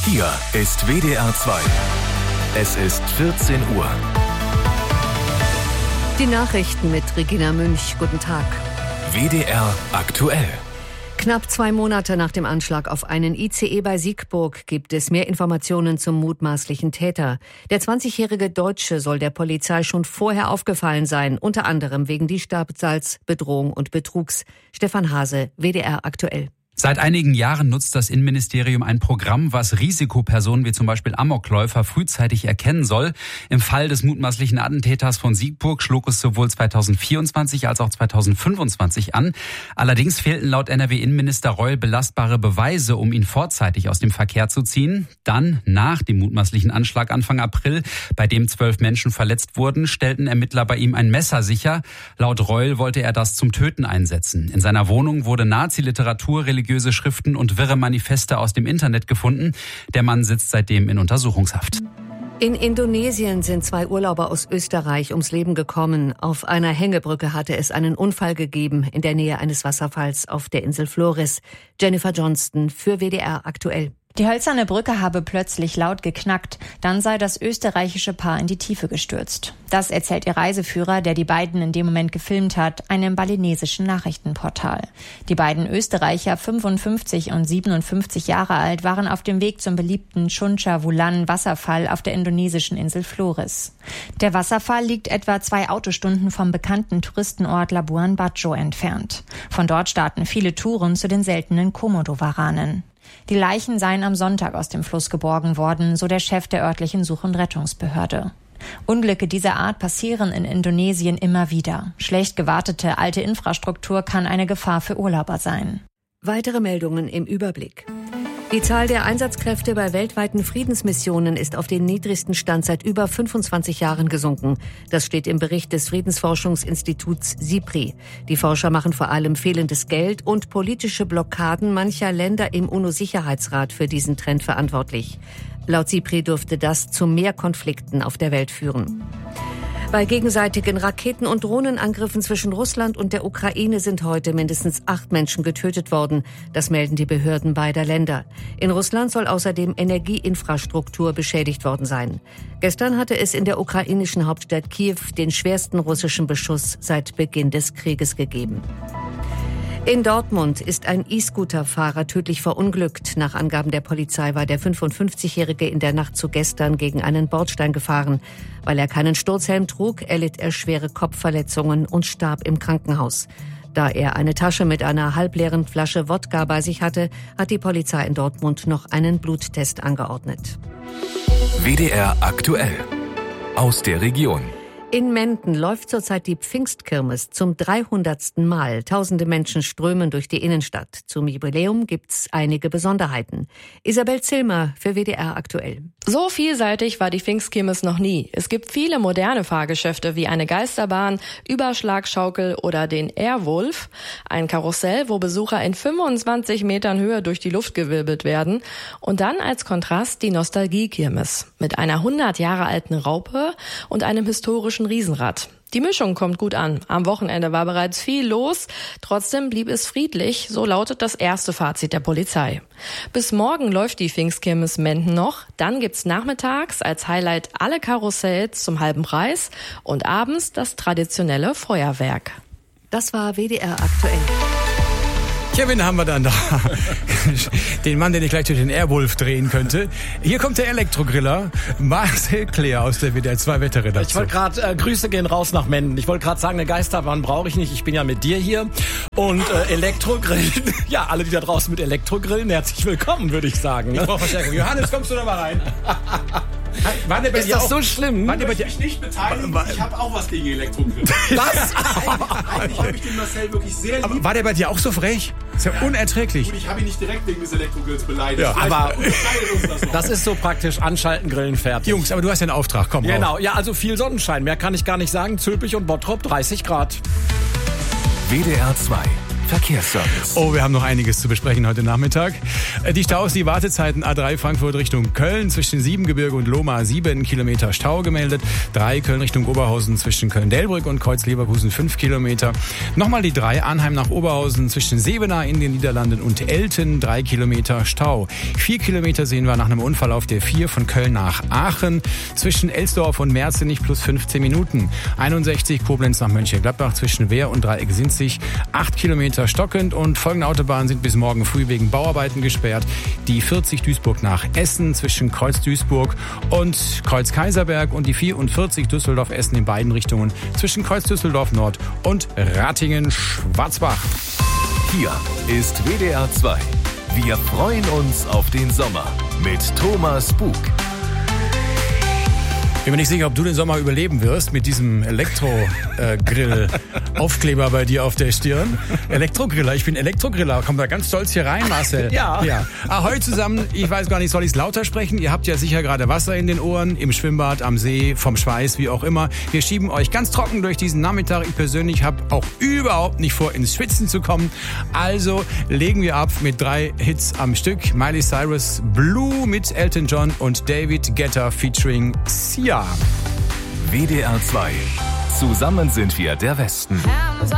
Hier ist WDR 2. Es ist 14 Uhr. Die Nachrichten mit Regina Münch. Guten Tag. WDR aktuell. Knapp 2 Monate nach dem Anschlag auf einen ICE bei Siegburg gibt es mehr Informationen zum mutmaßlichen Täter. Der 20-jährige Deutsche soll der Polizei schon vorher aufgefallen sein, unter anderem wegen Diebstahls, Bedrohung und Betrugs. Stefan Hase, WDR aktuell. Seit einigen Jahren nutzt das Innenministerium ein Programm, was Risikopersonen wie zum Beispiel Amokläufer frühzeitig erkennen soll. Im Fall des mutmaßlichen Attentäters von Siegburg schlug es sowohl 2024 als auch 2025 an. Allerdings fehlten laut NRW-Innenminister Reul belastbare Beweise, um ihn vorzeitig aus dem Verkehr zu ziehen. Dann, nach dem mutmaßlichen Anschlag Anfang April, bei dem 12 Menschen verletzt wurden, stellten Ermittler bei ihm ein Messer sicher. Laut Reul wollte er das zum Töten einsetzen. In seiner Wohnung wurde Nazi-Literatur, religiöse Schriften und wirre Manifeste aus dem Internet gefunden. Der Mann sitzt seitdem in Untersuchungshaft. In Indonesien sind 2 Urlauber aus Österreich ums Leben gekommen. Auf einer Hängebrücke hatte es einen Unfall gegeben in der Nähe eines Wasserfalls auf der Insel Flores. Jennifer Johnston für WDR aktuell. Die hölzerne Brücke habe plötzlich laut geknackt, dann sei das österreichische Paar in die Tiefe gestürzt. Das erzählt ihr Reiseführer, der die beiden in dem Moment gefilmt hat, einem balinesischen Nachrichtenportal. Die beiden Österreicher, 55 und 57 Jahre alt, waren auf dem Weg zum beliebten Chuncha Wulan Wasserfall auf der indonesischen Insel Flores. Der Wasserfall liegt etwa 2 Autostunden vom bekannten Touristenort Labuan Bajo entfernt. Von dort starten viele Touren zu den seltenen Komodo-Waranen. Die Leichen seien am Sonntag aus dem Fluss geborgen worden, so der Chef der örtlichen Such- und Rettungsbehörde. Unglücke dieser Art passieren in Indonesien immer wieder. Schlecht gewartete alte Infrastruktur kann eine Gefahr für Urlauber sein. Weitere Meldungen im Überblick. Die Zahl der Einsatzkräfte bei weltweiten Friedensmissionen ist auf den niedrigsten Stand seit über 25 Jahren gesunken. Das steht im Bericht des Friedensforschungsinstituts SIPRI. Die Forscher machen vor allem fehlendes Geld und politische Blockaden mancher Länder im UNO-Sicherheitsrat für diesen Trend verantwortlich. Laut SIPRI dürfte das zu mehr Konflikten auf der Welt führen. Bei gegenseitigen Raketen- und Drohnenangriffen zwischen Russland und der Ukraine sind heute mindestens 8 Menschen getötet worden. Das melden die Behörden beider Länder. In Russland soll außerdem Energieinfrastruktur beschädigt worden sein. Gestern hatte es in der ukrainischen Hauptstadt Kiew den schwersten russischen Beschuss seit Beginn des Krieges gegeben. In Dortmund ist ein E-Scooter-Fahrer tödlich verunglückt. Nach Angaben der Polizei war der 55-Jährige in der Nacht zu gestern gegen einen Bordstein gefahren. Weil er keinen Sturzhelm trug, erlitt er schwere Kopfverletzungen und starb im Krankenhaus. Da er eine Tasche mit einer halbleeren Flasche Wodka bei sich hatte, hat die Polizei in Dortmund noch einen Bluttest angeordnet. WDR aktuell. Aus der Region. In Menden läuft zurzeit die Pfingstkirmes zum 300. Mal. Tausende Menschen strömen durch die Innenstadt. Zum Jubiläum gibt's einige Besonderheiten. Isabel Zillmer für WDR aktuell. So vielseitig war die Pfingstkirmes noch nie. Es gibt viele moderne Fahrgeschäfte wie eine Geisterbahn, Überschlagschaukel oder den Airwolf. Ein Karussell, wo Besucher in 25 Metern Höhe durch die Luft gewirbelt werden. Und dann als Kontrast die Nostalgiekirmes mit einer 100 Jahre alten Raupe und einem historischen Riesenrad. Die Mischung kommt gut an. Am Wochenende war bereits viel los. Trotzdem blieb es friedlich, so lautet das erste Fazit der Polizei. Bis morgen läuft die Pfingstkirmes Menden noch. Dann gibt's nachmittags als Highlight alle Karussells zum halben Preis und abends das traditionelle Feuerwerk. Das war WDR aktuell. Ja, wen haben wir dann da? Den Mann, den ich gleich durch den Airwolf drehen könnte. Hier kommt der Elektrogriller, Marcel Kleer aus der WDR 2 Wetterredaktion. Ich wollte gerade, Grüße gehen raus nach Menden. Ich wollte gerade sagen, eine Geisterbahn brauche ich nicht. Ich bin ja mit dir hier. Und Elektrogrillen, ja, alle, die da draußen mit Elektrogrillen, herzlich willkommen, würde ich sagen. Ne? Ich brauche Verstärkung. Johannes, kommst du da mal rein? Ist das so schlimm? Ich möchte mich nicht beteiligen. Ich habe auch was gegen Elektrogrill. Was? Eigentlich habe ich den Marcel wirklich sehr lieb. Aber war der bei dir auch so frech? Ist ja unerträglich. Und ich habe ihn nicht direkt wegen des Elektrogrills beleidigt. Ja, aber unterscheidet uns das noch. das ist so praktisch anschalten, grillen, fertig. Jungs, aber du hast ja einen Auftrag, komm. Genau, ja, also viel Sonnenschein. Mehr kann ich gar nicht sagen. Zülpich und Bottrop, 30 Grad. WDR 2. Verkehrsservice. Oh, wir haben noch einiges zu besprechen heute Nachmittag. Die Staus, die Wartezeiten A3 Frankfurt Richtung Köln zwischen Siebengebirge und Lohmar 7 Kilometer Stau gemeldet. 3 Köln Richtung Oberhausen zwischen Köln-Delbrück und Kreuz-Leverkusen 5 Kilometer. Nochmal die 3 Arnheim nach Oberhausen zwischen Sevenaar in den Niederlanden und Elten 3 Kilometer Stau. 4 Kilometer sehen wir nach einem Unfall auf der 4 von Köln nach Aachen zwischen Elsdorf und Merzenich plus 15 Minuten. 61 Koblenz nach Mönchengladbach zwischen Wehr und Dreieck-Sinzig 8 Kilometer stockend und folgende Autobahnen sind bis morgen früh wegen Bauarbeiten gesperrt. Die 40 Duisburg nach Essen zwischen Kreuz Duisburg und Kreuz Kaiserberg und die 44 Düsseldorf-Essen in beiden Richtungen zwischen Kreuz Düsseldorf Nord und Ratingen-Schwarzbach. Hier ist WDR 2. Wir freuen uns auf den Sommer mit Thomas Bug. Bin mir nicht sicher, ob du den Sommer überleben wirst mit diesem Elektrogrill-Aufkleber bei dir auf der Stirn. Elektrogriller, ich bin Elektrogriller. Komm da ganz stolz hier rein, Marcel. Ja. Ahoi zusammen, ich weiß gar nicht, soll ich es lauter sprechen? Ihr habt ja sicher gerade Wasser in den Ohren, im Schwimmbad, am See, vom Schweiß, wie auch immer. Wir schieben euch ganz trocken durch diesen Nachmittag. Ich persönlich habe auch überhaupt nicht vor, ins Schwitzen zu kommen. Also legen wir ab mit 3 Hits am Stück. Miley Cyrus, Blue mit Elton John und David Guetta featuring Sia. WDR 2. Zusammen sind wir der Westen.